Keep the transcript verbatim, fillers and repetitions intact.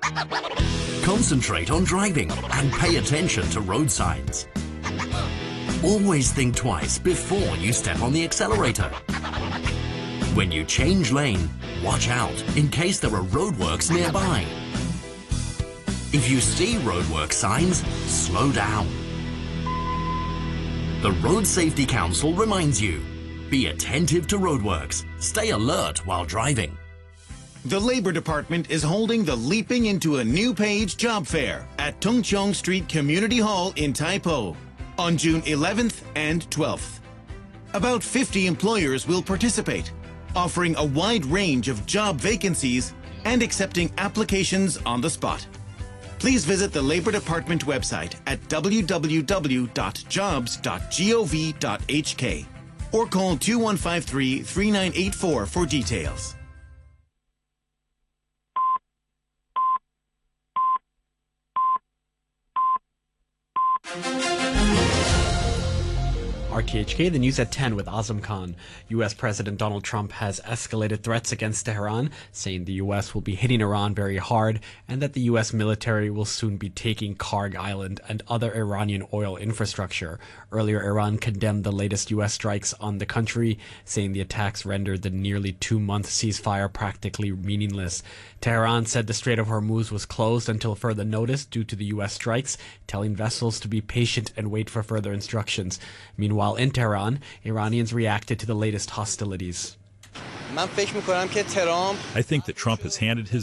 Concentrate on driving and pay attention to road signs. Always think twice before you step on the accelerator. When you change lane, watch out in case there are roadworks nearby. If you see roadwork signs, slow down. The Road Safety Council reminds you, be attentive to roadworks, stay alert while driving. The Labor Department is holding the Leaping into a New Page job fair at Tung Chung Street Community Hall in Tai Po on June eleventh and twelfth. About fifty employers will participate, offering a wide range of job vacancies and accepting applications on the spot. Please visit the Labor Department website at w w w dot jobs dot gov dot h k or call two one five three, three nine eight four for details. R T H K, the news at ten with Azam Khan. U S President Donald Trump has escalated threats against Tehran, saying the U S will be hitting Iran very hard and that the U S military will soon be taking Karg Island and other Iranian oil infrastructure. Earlier, Iran condemned the latest U S strikes on the country, saying the attacks rendered the nearly two-month ceasefire practically meaningless. Tehran said the Strait of Hormuz was closed until further notice due to the U S strikes, telling vessels to be patient and wait for further instructions. Meanwhile, in Tehran, Iranians reacted to the latest hostilities. I think that Trump has handed his